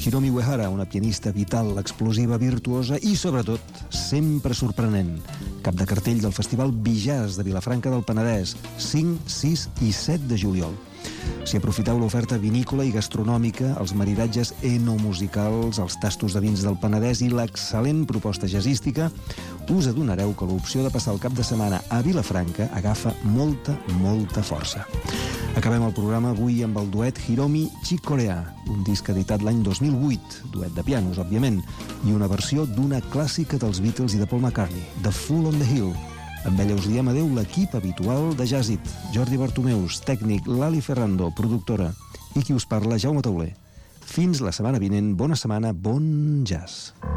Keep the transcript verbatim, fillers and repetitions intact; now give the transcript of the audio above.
Hiromi Uehara, una pianista vital, explosiva, virtuosa i, sobretot, sempre sorprenent. Cap de cartell del Festival Bijaz de Vilafranca del Penedès, cinc, sis i set de juliol. Si aprofiteu l'oferta vinícola i gastronòmica, els maridatges enomusicals, els tastos de vins del Penedès i l'excel·lent proposta jazzística, us adonareu que l'opció de passar el cap de setmana a Vilafranca agafa molta, molta força. Acabem el programa avui amb el duet Hiromi Chick Corea, un disc editat l'any dos mil vuit, duet de pianos, òbviament, i una versió d'una clàssica dels Beatles i de Paul McCartney, The Fool on the Hill. Amb ella us diem adeu l'equip habitual de Jazzit, Jordi Bartomeus, tècnic, Lali Ferrando, productora, i qui us parla, Jaume Tauler. Fins la setmana vinent, bona setmana, bon jazz.